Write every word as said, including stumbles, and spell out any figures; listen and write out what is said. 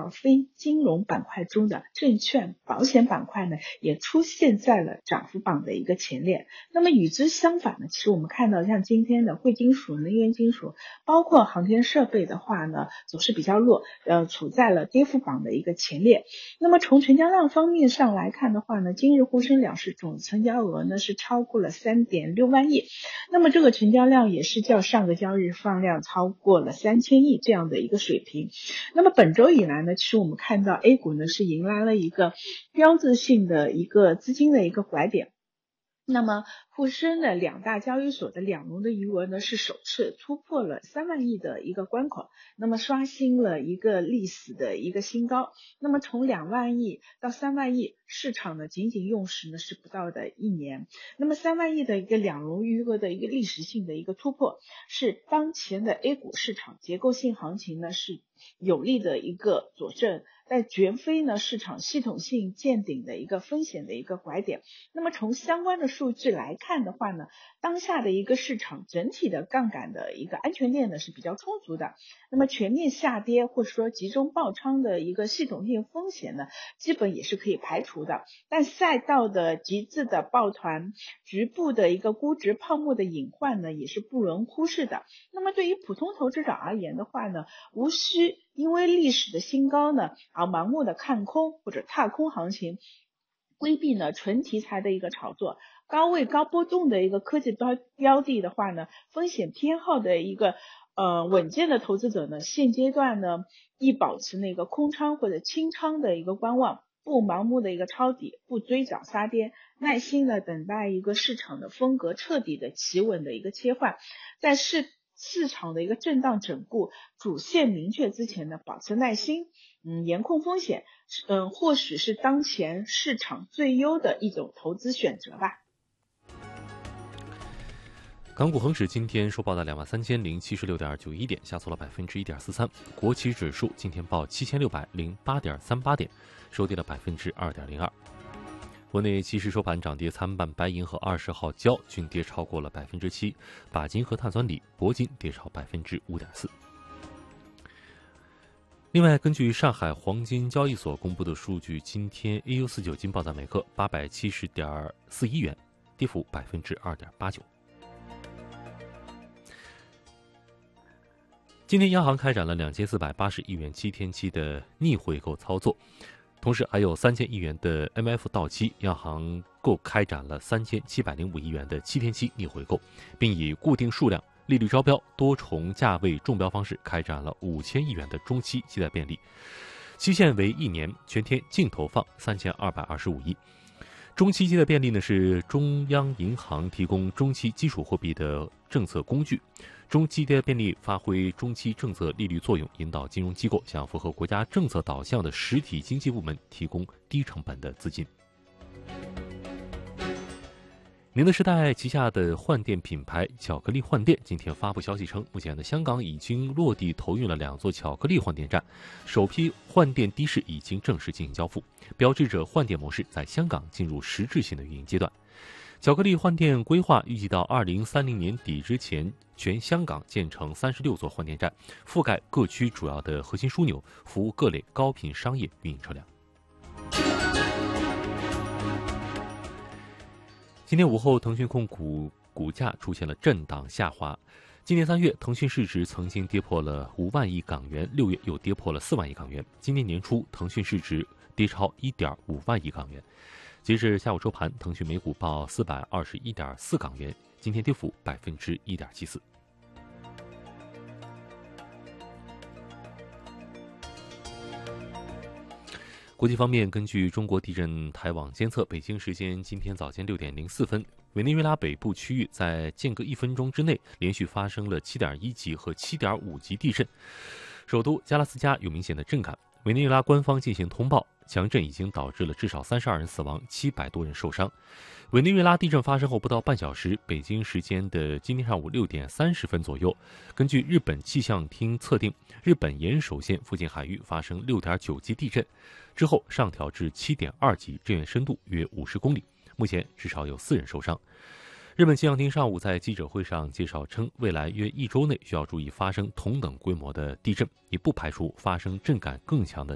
到非金融板块中的证券、保险板块呢，也出现在了涨幅榜的一个前列。那么与之相反呢，其实我们看到像今天的贵金属、能源金属，包括航天设备的话呢，走势比较弱，呃，处在了跌幅榜的一个前列。那么从成交量方面上来看的话呢，今日沪深两市总成交额呢是超过了 三点六万亿，那么这个成交量也是较上个交易日放量超过了三千亿这样的一个水平。那么本周以来呢，其实我们看到 A 股呢是迎来了一个标志性的一个资金的一个拐点。那么沪深的两大交易所的两融的余额呢是首次突破了三万亿的一个关口，那么刷新了一个历史的一个新高。那么从两万亿到三万亿，市场呢仅仅用时呢是不到的一年。那么三万亿的一个两融余额的一个历史性的一个突破，是当前的 A 股市场结构性行情呢是有力的一个佐证，但绝非呢市场系统性见顶的一个风险的一个拐点。那么从相关的数据来看的话呢，当下的一个市场整体的杠杆的一个安全链呢是比较充足的，那么全面下跌或者说集中爆仓的一个系统性风险呢基本也是可以排除的，但赛道的极致的抱团，局部的一个估值泡沫的隐患呢也是不容忽视的。那么对于普通投资者而言的话呢，无需因为历史的新高呢而盲目的看空或者踏空行情，规避呢纯题材的一个炒作，高位高波动的一个科技标标的的话呢，风险偏好的一个呃稳健的投资者呢，现阶段呢亦保持那个空仓或者清仓的一个观望，不盲目的一个抄底，不追涨杀跌，耐心的等待一个市场的风格彻底的企稳的一个切换，在市市场的一个震荡整固主线明确之前呢，保持耐心，嗯，严控风险，嗯，或许是当前市场最优的一种投资选择吧。 港股恒指今天收报在两万三千零七十六点九一点，下挫了百分之一点四三。国企指数今天报七千六百零八点三八点，收跌了百分之二点零二。国内期市收盘涨跌参半，白银和二十号胶均跌超过了百分之七，钯金和碳酸锂、铂金跌超百分之五点四。另外，根据上海黄金交易所公布的数据，今天 A U 四九金报在每克八百七十点四一元，跌幅百分之二点八九。今天央行开展了两千四百八十亿元七天期的逆回购操作，同时还有三千亿元的 M F 到期，央行购开展了三千七百零五亿元的七天期逆回购，并以固定数量、利率招标、多重价位中标方式开展了五千亿元的中期借贷便利，期限为一年，全天净投放三千二百二十五亿。中期借贷便利呢是中央银行提供中期基础货币的政策工具，中期借贷便利发挥中期政策利率作用，引导金融机构向符合国家政策导向的实体经济部门提供低成本的资金。宁德时代旗下的换电品牌巧克力换电今天发布消息称，目前的香港已经落地投运了两座巧克力换电站，首批换电的士已经正式进行交付，标志着换电模式在香港进入实质性的运营阶段。巧克力换电规划预计到二零三零年底之前，全香港建成三十六座换电站，覆盖各区主要的核心枢纽，服务各类高频商业运营车辆。今天午后，腾讯控股股价出现了震荡下滑。今年三月，腾讯市值曾经跌破了五万亿港元，六月又跌破了四万亿港元。今年年初，腾讯市值跌超一点五万亿港元。截至下午收盘，腾讯每股报四百二十一点四港元，今天跌幅百分之一点七四。国际方面，根据中国地震台网监测，北京时间今天早间六点零四分，委内瑞拉北部区域在间隔一分钟之内连续发生了七点一级和七点五级地震，首都加拉斯加有明显的震感。委内瑞拉官方进行通报，强震已经导致了至少三十二人死亡，七百多人受伤。委内瑞拉地震发生后不到半小时，北京时间的今天上午六点三十分左右，根据日本气象厅测定，日本岩手县附近海域发生六点九级地震，之后上调至七点二级，震源深度约五十公里。目前至少有四人受伤。日本气象厅上午在记者会上介绍称，未来约一周内需要注意发生同等规模的地震，也不排除发生震感更强的